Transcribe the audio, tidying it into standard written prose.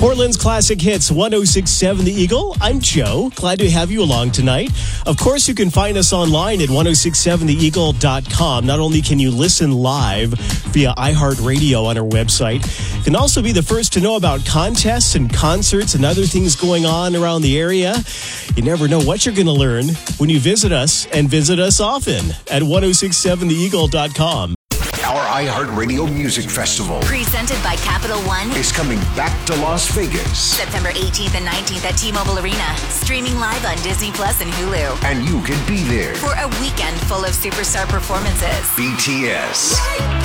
Portland's Classic Hits 106.7 The Eagle. I'm Joe. Glad to have you along tonight. Of course, you can find us online at 1067theeagle.com. Not only can you listen live via iHeartRadio on our website, you can also be the first to know about contests and concerts and other things going on around the area. You never know what you're going to learn when you visit us, and visit us often at 1067theeagle.com. Our iHeartRadio Music Festival, presented by Capital One, is coming back to Las Vegas. September 18th and 19th at T-Mobile Arena. Streaming live on Disney Plus and Hulu. And you can be there for a weekend full of superstar performances. BTS,